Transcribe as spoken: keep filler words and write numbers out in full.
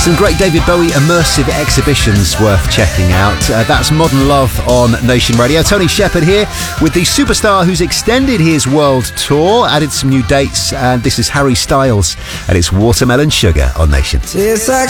Some great David Bowie immersive exhibitions worth checking out. Uh, that's Modern Love on Nation Radio. Tony Shepherd here with the superstar who's extended his world tour, added some new dates, and this is Harry Styles and it's Watermelon Sugar on Nation. Tastes like